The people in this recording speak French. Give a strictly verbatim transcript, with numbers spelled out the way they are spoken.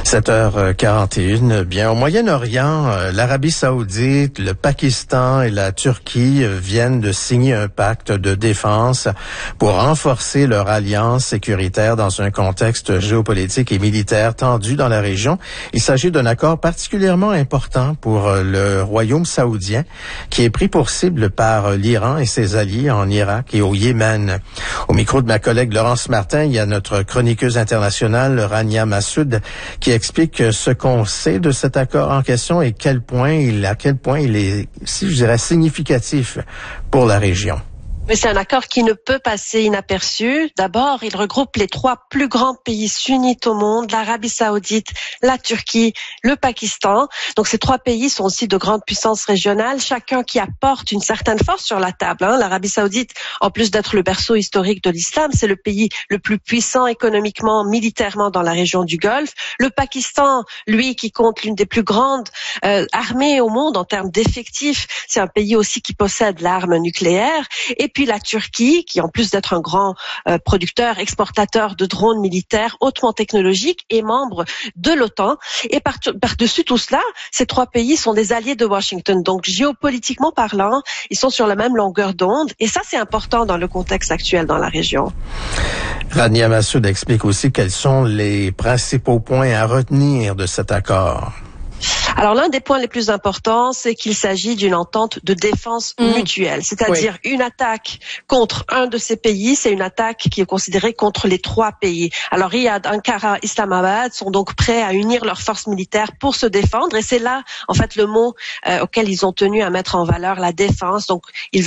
sept heures quarante et une. Bien, au Moyen-Orient, l'Arabie Saoudite, le Pakistan et la Turquie viennent de signer un pacte de défense pour renforcer leur alliance sécuritaire dans un contexte géopolitique et militaire tendu dans la région. Il s'agit d'un accord particulièrement important pour le Royaume saoudien, qui est pris pour cible par l'Iran et ses alliés en Irak et au Yémen. Au micro de ma collègue Laurence Martin, il y a notre chroniqueuse internationale Rania Massoud qui explique ce qu'on sait de cet accord en question et quel point il, à quel point il est, si je dirais, significatif pour la région. Mais c'est un accord qui ne peut passer inaperçu. D'abord, il regroupe les trois plus grands pays sunnites au monde, l'Arabie Saoudite, la Turquie, le Pakistan. Donc ces trois pays sont aussi de grandes puissances régionales, chacun qui apporte une certaine force sur la table. Hein. L'Arabie Saoudite, en plus d'être le berceau historique de l'islam, c'est le pays le plus puissant économiquement, militairement dans la région du Golfe. Le Pakistan, lui, qui compte l'une des plus grandes euh, armées au monde en termes d'effectifs, c'est un pays aussi qui possède l'arme nucléaire. Et puis la Turquie, qui en plus d'être un grand euh, producteur, exportateur de drones militaires hautement technologiques, est membre de l'OTAN. Et par- par-dessus tout cela, ces trois pays sont des alliés de Washington. Donc géopolitiquement parlant, ils sont sur la même longueur d'onde. Et ça, c'est important dans le contexte actuel dans la région. Rania Massoud explique aussi quels sont les principaux points à retenir de cet accord. Alors l'un des points les plus importants, c'est qu'il s'agit d'une entente de défense mmh. mutuelle, c'est-à-dire oui. une attaque contre un de ces pays, c'est une attaque qui est considérée contre les trois pays. Alors Riyad, Ankara, Islamabad sont donc prêts à unir leurs forces militaires pour se défendre et c'est là en fait le mot euh, auquel ils ont tenu à mettre en valeur la défense. Donc ils